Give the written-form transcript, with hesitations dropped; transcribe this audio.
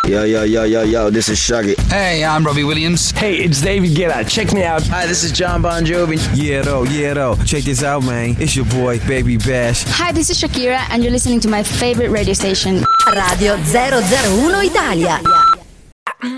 Yo, this is Shaggy. Hey, I'm Robbie Williams. Hey, it's David Guetta. Check me out. Hi, this is John Bon Jovi. Yeah, though. Check this out, man. It's your boy, Baby Bash. Hi, this is Shakira, and you're listening to my favorite radio station. Radio 001 Italia.